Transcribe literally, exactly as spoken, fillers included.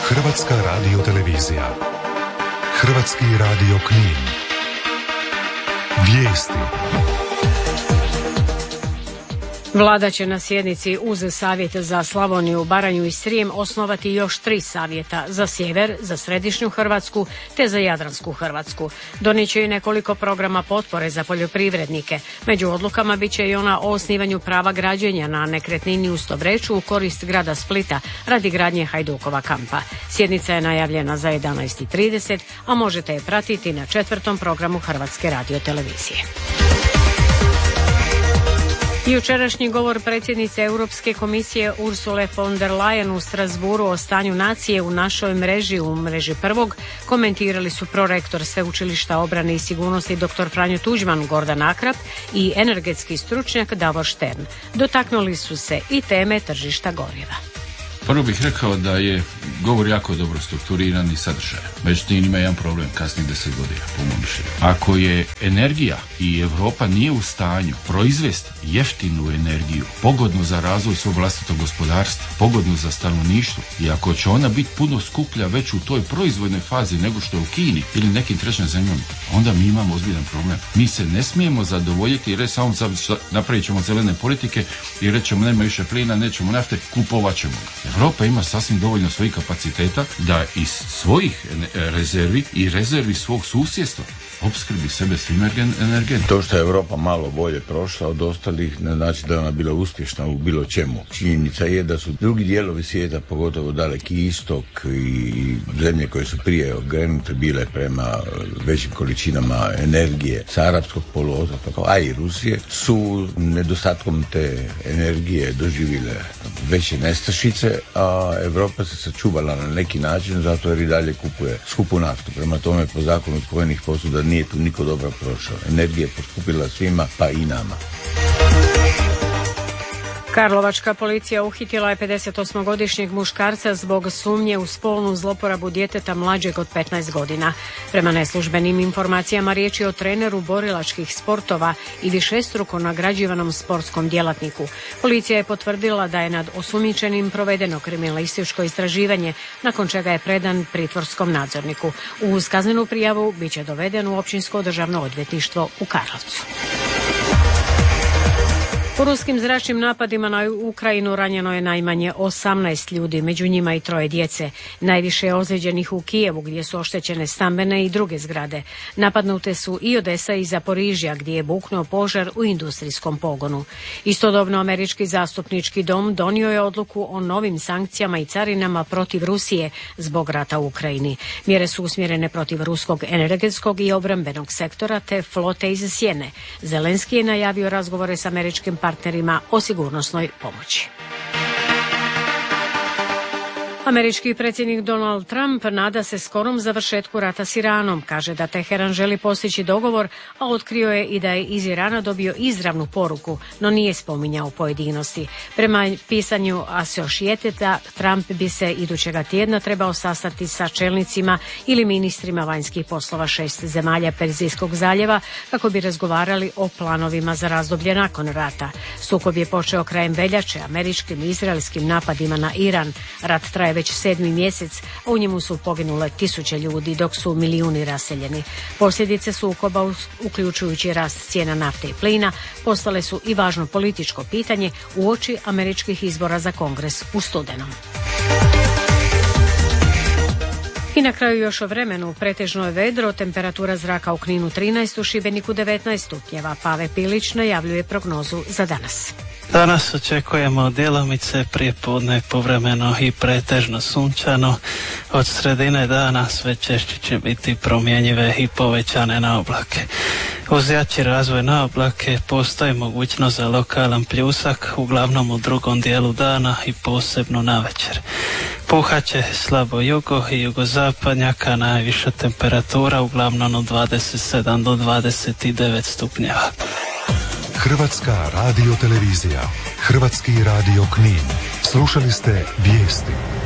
Hrvatska radiotelevizija. Hrvatski radio Knin. Vijesti. Vlada će na sjednici uz Savjet za Slavoniju, Baranju i Srijem osnovati još tri savjeta za sjever, za središnju Hrvatsku te za jadransku Hrvatsku. Donijet će i nekoliko programa potpore za poljoprivrednike. Među odlukama bit će i ona o osnivanju prava građenja na nekretnini u Stobreču u korist grada Splita radi gradnje Hajdukova kampa. Sjednica je najavljena za jedanaest i trideset, a možete je pratiti na četvrtom programu Hrvatske radiotelevizije. Jučerašnji govor predsjednice Europske komisije Ursule von der Leyen u Strasbourgu o stanju nacije u našoj mreži, u mreži prvog, komentirali su prorektor Sveučilišta obrane i sigurnosti dr. Franjo Tuđman, Gordan Akrap i energetski stručnjak Davor Štern. Dotaknuli su se i teme tržišta goriva. Prvo bih rekao da je govor jako dobro strukturiran i sadržajan. Međutim, ima jedan problem kasnije deset godina, po mom mišljenju. Ako je energija i Europa nije u stanju proizvesti jeftinu energiju, pogodnu za razvoj svog vlastitog gospodarstva, pogodnu za stanovništvo, i ako će ona biti puno skuplja već u toj proizvodnoj fazi nego što je u Kini ili nekim trećim zemljama, onda mi imamo ozbiljan problem. Mi se ne smijemo zadovoljiti i reći samo napravit ćemo zelene politike i reći ćemo nema više plina, nećemo nafte, kupovat ćemo ga. Europa ima sasvim dovoljno svojih kapaciteta da iz svojih rezervi i rezervi svog susjedstva opskrbi sebe svim energentima. To što je Europa malo bolje prošla od ostalih ne znači da je ona bila uspješna u bilo čemu. Činjenica je da su drugi dijelovi svijeta, pogotovo Daleki istok i zemlje koje su prije okrenute bile prema većim količinama energije sa arapskog poluotoka, a i Rusije, su nedostatkom te energije doživjele veće nestašice, a Europa se sačuvala na neki način zato jer i dalje kupuje skupu naftu. Prema tome, po zakonu spojenih posuda nije tu niko dobro prošao. Energija je poskupila svima, pa i nama. Karlovačka policija uhitila je pedesetosmogodišnjeg muškarca zbog sumnje u spolnu zloporabu djeteta mlađeg od petnaest godina. Prema neslužbenim informacijama riječ je o treneru borilačkih sportova i višestruko nagrađivanom sportskom djelatniku. Policija je potvrdila da je nad osumnjičenim provedeno kriminalističko istraživanje, nakon čega je predan pritvorskom nadzorniku. Uz kaznenu prijavu bit će doveden u Općinsko državno odvjetništvo u Karlovcu. U ruskim zračnim napadima na Ukrajinu ranjeno je najmanje osamnaest ljudi, među njima i troje djece. Najviše je ozlijeđenih u Kijevu, gdje su oštećene stambene i druge zgrade. Napadnute su i Odesa i Zaporižja, gdje je buknuo požar u industrijskom pogonu. Istodobno, američki zastupnički dom donio je odluku o novim sankcijama i carinama protiv Rusije zbog rata u Ukrajini. Mjere su usmjerene protiv ruskog energetskog i obrambenog sektora te flote iz Sjene. Zelenski je najavio razgovore s američkim partnerima o sigurnosnoj pomoći. Američki predsjednik Donald Trump nada se skorom završetku rata s Iranom. Kaže da Teheran želi postići dogovor, a otkrio je i da je iz Irana dobio izravnu poruku, no nije spominjao pojedinosti. Prema pisanju Associateda, Trump bi se idućega tjedna trebao sastati sa čelnicima ili ministrima vanjskih poslova šest zemalja Perzijskog zaljeva kako bi razgovarali o planovima za razdoblje nakon rata. Sukob je počeo krajem veljače američkim i izraelskim napadima na Iran. Rat traje već sedmi mjesec, a u njemu su poginule tisuće ljudi, dok su milijuni raseljeni. Posljedice sukoba, uključujući rast cijena nafte i plina, postale su i važno političko pitanje uoči američkih izbora za Kongres u studenom. I na kraju još o vremenu. Pretežno je vedro, temperatura zraka u Kninu trinaest, u Šibeniku devetnaest stupnjeva. Pave Pilić najavljuje prognozu za danas. Danas očekujemo djelomice prijepodne povremeno i pretežno sunčano. Od sredine dana sve češće će biti promjenjive i povećane na oblake. Uz jači razvoj na oblake postoji mogućnost za lokalan pljusak, uglavnom u drugom dijelu dana i posebno navečer. Puhaće slabo jugo i jugozapadnjaka, najviša temperatura uglavnom od dvadeset sedam do dvadeset devet stupnjeva. Hrvatska radiotelevizija, Hrvatski radio Knin. Slušali ste vijesti.